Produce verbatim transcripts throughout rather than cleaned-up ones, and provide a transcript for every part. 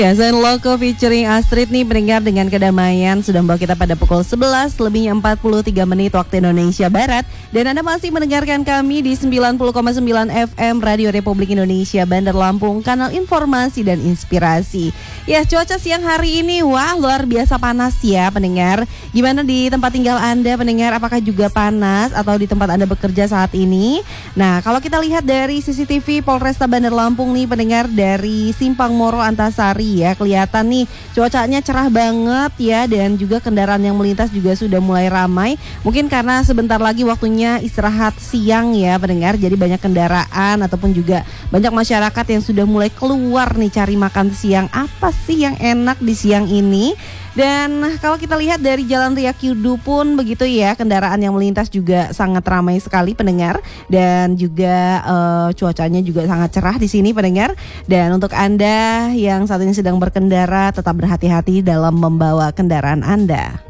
Ya, Zen Loco featuring Astrid nih pendengar dengan kedamaian sudah membawa kita pada pukul sebelas lebihnya empat puluh tiga menit waktu Indonesia Barat. Dan Anda masih mendengarkan kami di sembilan puluh koma sembilan F M Radio Republik Indonesia Bandar Lampung, kanal informasi dan inspirasi. Ya, cuaca siang hari ini wah luar biasa panas ya pendengar. Gimana di tempat tinggal Anda pendengar, apakah juga panas atau di tempat Anda bekerja saat ini? Nah, kalau kita lihat dari C C T V Polresta Bandar Lampung nih pendengar, dari Simpang Moro Antasari ya, kelihatan nih cuacanya cerah banget ya, dan juga kendaraan yang melintas juga sudah mulai ramai. Mungkin karena sebentar lagi waktunya istirahat siang ya pendengar, jadi banyak kendaraan ataupun juga banyak masyarakat yang sudah mulai keluar nih cari makan siang. Apa sih yang enak di siang ini? Dan kalau kita lihat dari Jalan Ria Kyudu pun begitu ya, kendaraan yang melintas juga sangat ramai sekali pendengar, dan juga uh, cuacanya juga sangat cerah di sini pendengar. Dan untuk Anda yang saat ini sedang berkendara, tetap berhati-hati dalam membawa kendaraan Anda.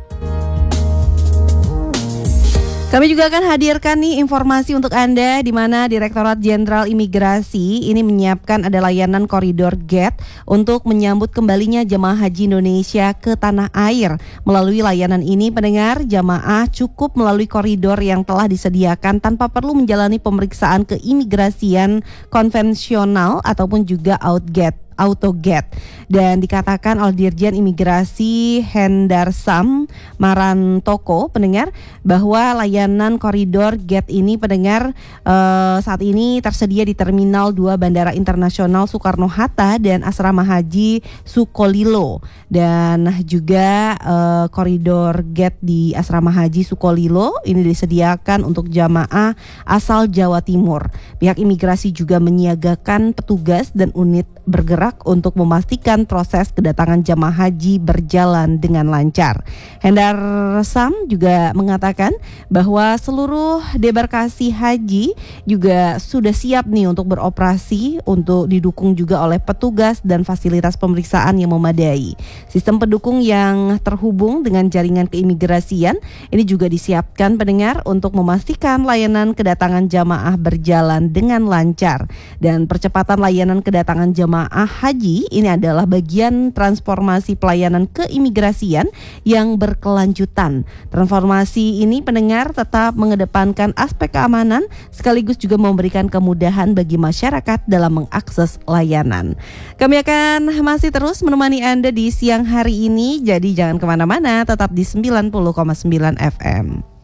Kami juga akan hadirkan nih informasi untuk Anda di mana Direktorat Jenderal Imigrasi ini menyiapkan ada layanan koridor gate untuk menyambut kembalinya jemaah haji Indonesia ke tanah air. Melalui layanan ini pendengar, jemaah cukup melalui koridor yang telah disediakan tanpa perlu menjalani pemeriksaan keimigrasian konvensional ataupun juga outgate. Autogate. Dan dikatakan oleh Dirjen Imigrasi Hendarsam Marantoko pendengar bahwa layanan koridor gate ini pendengar eh, saat ini tersedia di Terminal dua Bandara Internasional Soekarno-Hatta dan Asrama Haji Sukolilo, dan juga eh, koridor gate di Asrama Haji Sukolilo ini disediakan untuk jamaah asal Jawa Timur. Pihak imigrasi juga menyiagakan petugas dan unit bergerak untuk memastikan proses kedatangan jamaah haji berjalan dengan lancar. Hendar Sam juga mengatakan bahwa seluruh debarkasi haji juga sudah siap nih untuk beroperasi, untuk didukung juga oleh petugas dan fasilitas pemeriksaan yang memadai. Sistem pendukung yang terhubung dengan jaringan keimigrasian ini juga disiapkan pendengar untuk memastikan layanan kedatangan jamaah berjalan dengan lancar. Dan percepatan layanan kedatangan jamaah haji ini adalah bagian transformasi pelayanan keimigrasian yang berkelanjutan. Transformasi ini pendengar tetap mengedepankan aspek keamanan sekaligus juga memberikan kemudahan bagi masyarakat dalam mengakses layanan. Kami akan masih terus menemani Anda di siang hari ini, jadi jangan kemana-mana, tetap di sembilan puluh koma sembilan F M.